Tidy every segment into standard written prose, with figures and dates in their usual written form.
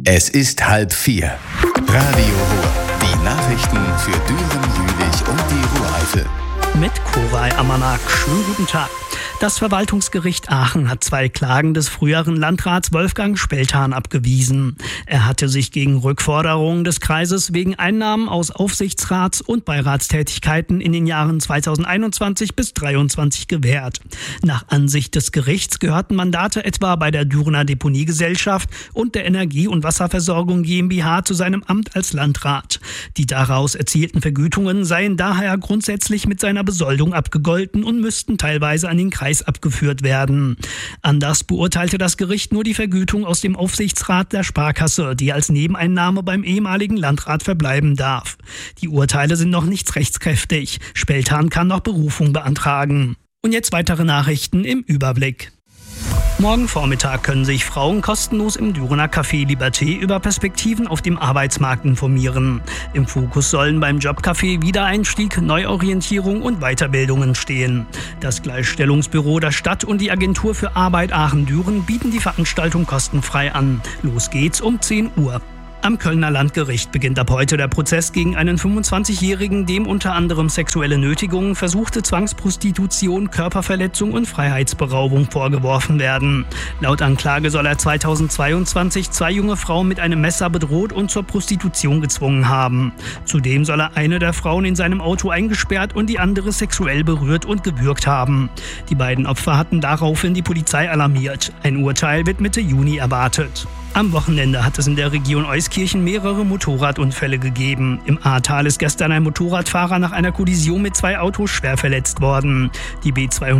Es ist 3:30. Radio Ruhr. Die Nachrichten für Düren, Jülich und die Ruhr-Eifel. Mit Koray Amanak. Schönen guten Tag. Das Verwaltungsgericht Aachen hat 2 Klagen des früheren Landrats Wolfgang Speltan abgewiesen. Er hatte sich gegen Rückforderungen des Kreises wegen Einnahmen aus Aufsichtsrats- und Beiratstätigkeiten in den Jahren 2021 bis 2023 gewehrt. Nach Ansicht des Gerichts gehörten Mandate etwa bei der Dürener Deponiegesellschaft und der Energie- und Wasserversorgung GmbH zu seinem Amt als Landrat. Die daraus erzielten Vergütungen seien daher grundsätzlich mit seiner Besoldung abgegolten und müssten teilweise an den Kreis abgeführt werden. Anders beurteilte das Gericht nur die Vergütung aus dem Aufsichtsrat der Sparkasse, die als Nebeneinnahme beim ehemaligen Landrat verbleiben darf. Die Urteile sind noch nicht rechtskräftig. Speltan kann noch Berufung beantragen. Und jetzt weitere Nachrichten im Überblick. Morgen Vormittag können sich Frauen kostenlos im Dürener Café Liberté über Perspektiven auf dem Arbeitsmarkt informieren. Im Fokus sollen beim Jobcafé Wiedereinstieg, Neuorientierung und Weiterbildungen stehen. Das Gleichstellungsbüro der Stadt und die Agentur für Arbeit Aachen-Düren bieten die Veranstaltung kostenfrei an. Los geht's um 10 Uhr. Am Kölner Landgericht beginnt ab heute der Prozess gegen einen 25-Jährigen, dem unter anderem sexuelle Nötigung, versuchte Zwangsprostitution, Körperverletzung und Freiheitsberaubung vorgeworfen werden. Laut Anklage soll er 2022 2 junge Frauen mit einem Messer bedroht und zur Prostitution gezwungen haben. Zudem soll er eine der Frauen in seinem Auto eingesperrt und die andere sexuell berührt und gewürgt haben. Die beiden Opfer hatten daraufhin die Polizei alarmiert. Ein Urteil wird Mitte Juni erwartet. Am Wochenende hat es in der Region Euskirchen mehrere Motorradunfälle gegeben. Im Ahrtal ist gestern ein Motorradfahrer nach einer Kollision mit 2 Autos schwer verletzt worden. Die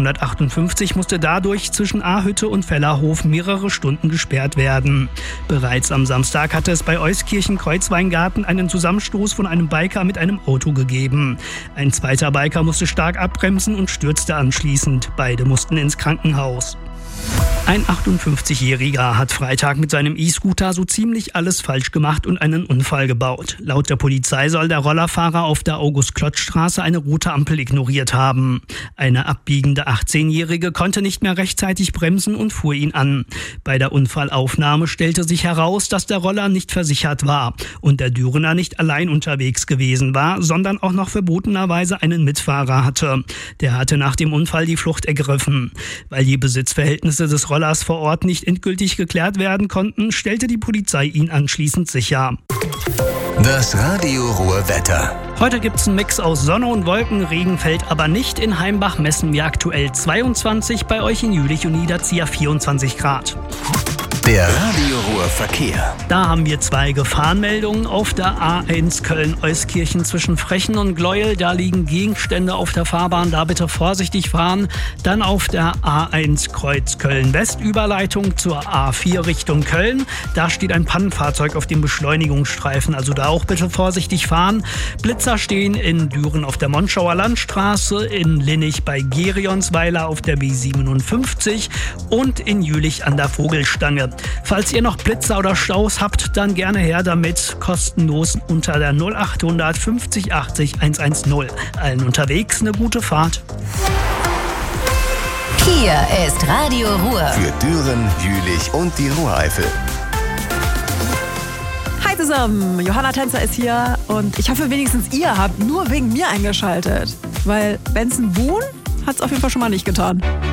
B258 musste dadurch zwischen Ahrhütte und Vellerhof mehrere Stunden gesperrt werden. Bereits am Samstag hatte es bei Euskirchen-Kreuzweingarten einen Zusammenstoß von einem Biker mit einem Auto gegeben. Ein zweiter Biker musste stark abbremsen und stürzte anschließend. Beide mussten ins Krankenhaus. Ein 58-Jähriger hat Freitag mit seinem E-Scooter so ziemlich alles falsch gemacht und einen Unfall gebaut. Laut der Polizei soll der Rollerfahrer auf der August-Klotz-Straße eine rote Ampel ignoriert haben. Eine abbiegende 18-Jährige konnte nicht mehr rechtzeitig bremsen und fuhr ihn an. Bei der Unfallaufnahme stellte sich heraus, dass der Roller nicht versichert war und der Dürener nicht allein unterwegs gewesen war, sondern auch noch verbotenerweise einen Mitfahrer hatte. Der hatte nach dem Unfall die Flucht ergriffen. Weil die Besitzverhältnisse des Rollers vor Ort nicht endgültig geklärt werden konnten, stellte die Polizei ihn anschließend sicher. Das Radio Ruhr Wetter. Heute gibt's einen Mix aus Sonne und Wolken, Regen fällt aber nicht. In Heimbach messen wir aktuell 22, bei euch in Jülich und Niederzieher 24 Grad. Der Radio Ruhr Verkehr. Da haben wir 2 Gefahrenmeldungen auf der A1 Köln-Euskirchen zwischen Frechen und Gleuel. Da liegen Gegenstände auf der Fahrbahn, da bitte vorsichtig fahren. Dann auf der A1 Kreuz Köln-West Überleitung zur A4 Richtung Köln. Da steht ein Pannenfahrzeug auf dem Beschleunigungsstreifen, also da auch bitte vorsichtig fahren. Blitzer stehen in Düren auf der Monschauer Landstraße, in Linnich bei Gerionsweiler auf der B57 und in Jülich an der Vogelstange. Falls ihr noch Blitzer oder Staus habt, dann gerne her damit, kostenlos unter der 0800 50 80 110. Allen unterwegs eine gute Fahrt. Hier ist Radio Ruhr. Für Düren, Jülich und die Ruhr-Eifel. Hi zusammen, Johanna Tänzer ist hier und ich hoffe wenigstens ihr habt nur wegen mir eingeschaltet, weil Benson Boone hat es auf jeden Fall schon mal nicht getan.